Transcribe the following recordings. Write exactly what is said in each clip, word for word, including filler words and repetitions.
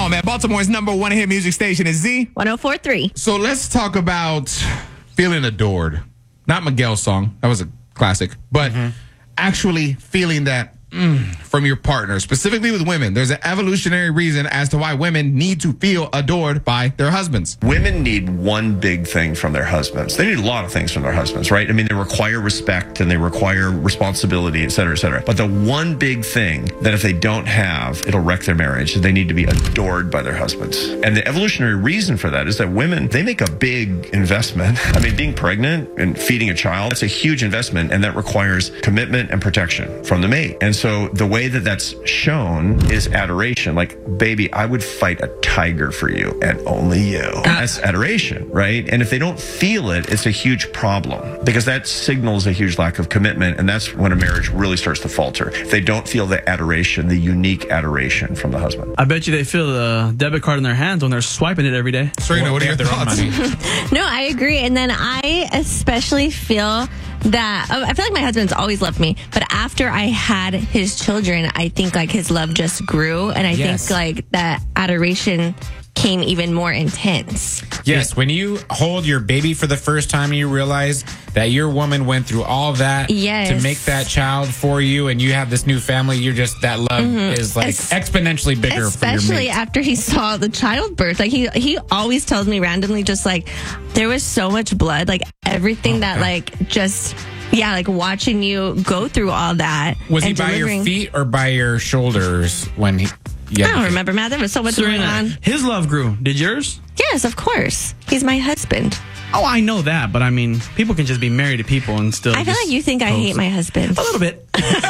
on, man. Baltimore's number one hit music station is Z one oh four point three. So let's talk about feeling adored. Not Miguel's song. That was a classic. But mm-hmm. actually feeling that mm, from your partner, specifically with women. There's an evolutionary reason as to why women need to feel adored by their husbands. Women need one big thing from their husbands. They need a lot of things from their husbands, right? I mean, they require respect and they require responsibility, et cetera, et cetera. But the one big thing that if they don't have, it'll wreck their marriage. They need to be adored by their husbands. And the evolutionary reason for that is that women, they make a big investment. I mean, being pregnant and feeding a child, that's a huge investment, and that requires commitment and protection from the mate. And so the way that that's shown is adoration. Like, baby, I would fight a tiger for you and only you. That's adoration, right? And if they don't feel it, it's a huge problem because that signals a huge lack of commitment. And that's when a marriage really starts to falter. If they don't feel the adoration, the unique adoration from the husband. I bet you they feel the debit card in their hands when they're swiping it every day. Serena, what are your thoughts? No, I agree. And then I especially feel that I feel like my husband's always loved me, but after I had his children, I think like his love just grew, and I yes. think like that adoration came even more intense. Yes, when you hold your baby for the first time and you realize that your woman went through all that yes. to make that child for you, and you have this new family, you're just, that love mm-hmm. is like es- exponentially bigger for your mate. Especially after he saw the childbirth. Like he he always tells me randomly, just like, there was so much blood, like everything oh, that God. like just... Yeah, like watching you go through all that. Was he by your feet or by your shoulders when he... Yeah. I don't remember, Matt. There was so much Serena, going on. His love grew. Did yours? Yes, of course. He's my husband. Oh, I know that, but I mean, people can just be married to people and still I feel like you think I hate my husband. A little bit.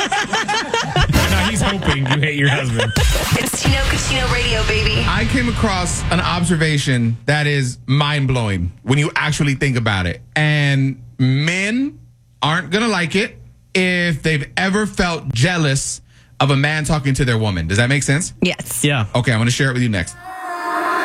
No, he's hoping you hate your husband. It's Tino Cucino Radio, baby. I came across an observation that is mind-blowing when you actually think about it. And men aren't going to like it if they've ever felt jealous of a man talking to their woman. Does that make sense? Yes. Yeah. Okay, I'm going to share it with you next.